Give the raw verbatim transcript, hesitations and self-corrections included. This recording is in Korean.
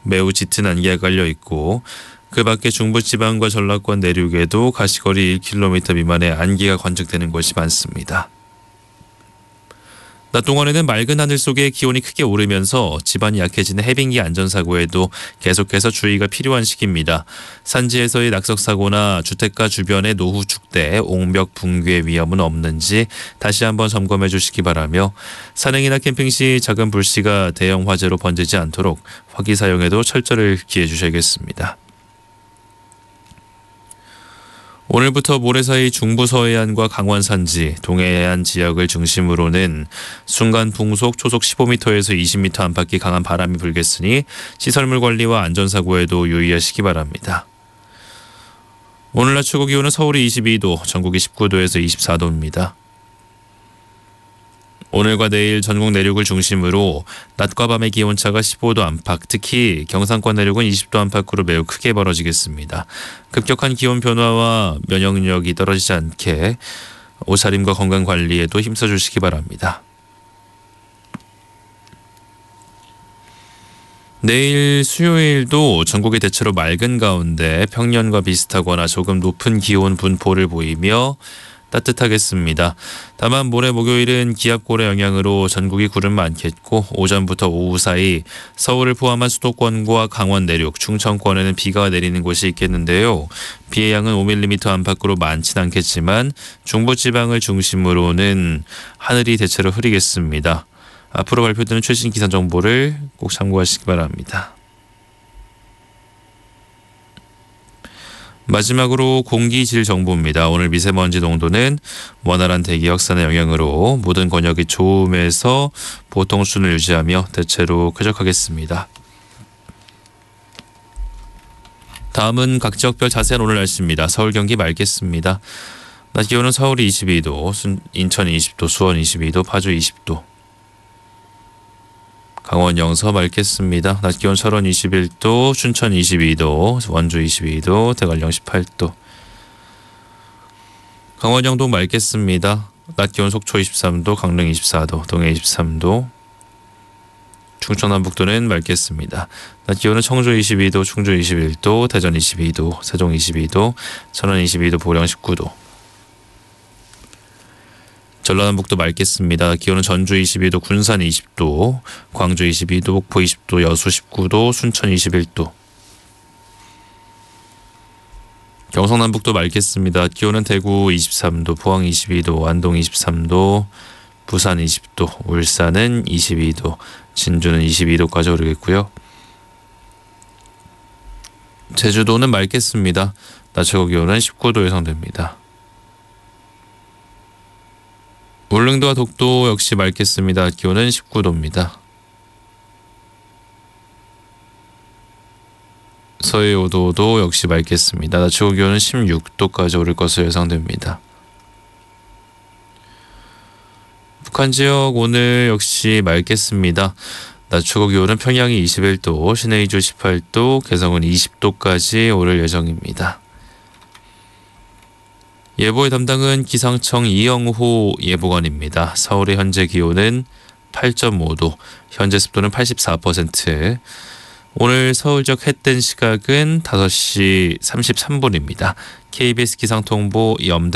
매우 짙은 안개가 깔려 있고 그 밖에 중부지방과 전라권 내륙에도 가시거리 일 킬로미터 미만의 안개가 관측되는 곳이 많습니다. 낮 동안에는 맑은 하늘 속에 기온이 크게 오르면서 지반이 약해지는 해빙기 안전사고에도 계속해서 주의가 필요한 시기입니다. 산지에서의 낙석사고나 주택가 주변의 노후 축대, 옹벽 붕괴 위험은 없는지 다시 한번 점검해 주시기 바라며 산행이나 캠핑 시 작은 불씨가 대형 화재로 번지지 않도록 화기 사용에도 철저를 기해 주셔야겠습니다. 오늘부터 모레 사이 중부 서해안과 강원 산지, 동해안 지역을 중심으로는 순간 풍속 초속 십오 미터에서 이십 미터 안팎의 강한 바람이 불겠으니 시설물 관리와 안전사고에도 유의하시기 바랍니다. 오늘 낮 최고 기온은 서울이 이십이 도, 전국이 십구 도에서 이십사 도입니다. 오늘과 내일 전국 내륙을 중심으로 낮과 밤의 기온차가 십오 도 안팎, 특히 경상권 내륙은 이십 도 안팎으로 매우 크게 벌어지겠습니다. 급격한 기온 변화와 면역력이 떨어지지 않게 옷차림과 건강관리에도 힘써주시기 바랍니다. 내일 수요일도 전국이 대체로 맑은 가운데 평년과 비슷하거나 조금 높은 기온 분포를 보이며 따뜻하겠습니다. 다만 모레 목요일은 기압골의 영향으로 전국이 구름 많겠고 오전부터 오후 사이 서울을 포함한 수도권과 강원 내륙, 충청권에는 비가 내리는 곳이 있겠는데요. 비의 양은 오 밀리미터 안팎으로 많진 않겠지만 중부지방을 중심으로는 하늘이 대체로 흐리겠습니다. 앞으로 발표되는 최신 기상 정보를 꼭 참고하시기 바랍니다. 마지막으로 공기질 정보입니다. 오늘 미세먼지 농도는 원활한 대기 확산의 영향으로 모든 권역이 좋음에서 보통 수준을 유지하며 대체로 쾌적하겠습니다. 다음은 각 지역별 자세한 오늘 날씨입니다. 서울 경기 맑겠습니다. 낮 기온은 서울이 이십이 도, 인천 이십 도, 수원 이십이 도, 파주 이십 도. 강원 영서 맑겠습니다. 낮 기온 철원 이십일 도, 춘천 이십이 도, 원주 이십이 도, 대관령 십팔 도. 강원 영동 맑겠습니다. 낮 기온 속초 이십삼 도, 강릉 이십사 도, 동해 이십삼 도. 충청 남북도는 맑겠습니다. 낮 기온은 청주 이십이 도, 충주 이십일 도, 대전 이십이 도, 세종 이십이 도, 천안 이십이 도, 보령 십구 도. 전라남북도 맑겠습니다. 기온은 전주 이십이 도, 군산 이십 도, 광주 이십이 도, 목포 이십 도, 여수 십구 도, 순천 이십일 도. 경상남북도 맑겠습니다. 기온은 대구 이십삼 도, 포항 이십이 도, 안동 이십삼 도, 부산 이십 도, 울산은 이십이 도, 진주는 이십이 도까지 오르겠고요. 제주도는 맑겠습니다. 낮 최고 기온은 십구 도 예상됩니다. 울릉도와 독도 역시 맑겠습니다. 기온은 십구 도입니다. 서해 오도도 역시 맑겠습니다. 낮 최고 기온은 십육 도까지 오를 것으로 예상됩니다. 북한 지역 오늘 역시 맑겠습니다. 낮 최고 기온은 평양이 이십일 도, 신의주 십팔 도, 개성은 이십 도까지 오를 예정입니다. 예보의 담당은 기상청 이영호 예보관입니다. 서울의 현재 기온은 팔 점 오 도, 현재 습도는 팔십사 퍼센트. 오늘 서울 지역 해 뜬 시각은 다섯 시 삼십삼 분입니다. 케이비에스 기상통보 염대